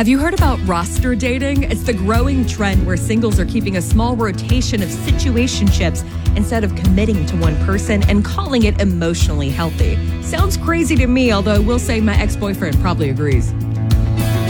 Have you heard about roster dating? It's the growing trend where singles are keeping a small rotation of situationships instead of committing to one person and calling it emotionally healthy. Sounds crazy to me, although I will say my ex-boyfriend probably agrees.